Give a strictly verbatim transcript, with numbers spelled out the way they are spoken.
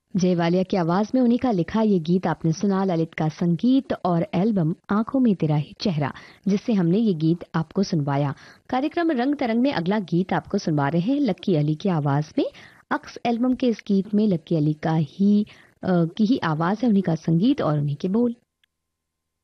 जय वालिया की आवाज में उन्हीं का लिखा ये गीत आपने सुना। ललित का संगीत और एल्बम आंखों में तेरा ही चेहरा, जिससे हमने ये गीत आपको सुनवाया। कार्यक्रम रंग तरंग में अगला गीत आपको सुनवा रहे हैं लक्की अली की आवाज में। अक्स एल्बम के इस गीत में लक्की अली का ही अ, की ही आवाज है, उन्हीं का संगीत और उन्हीं के बोल।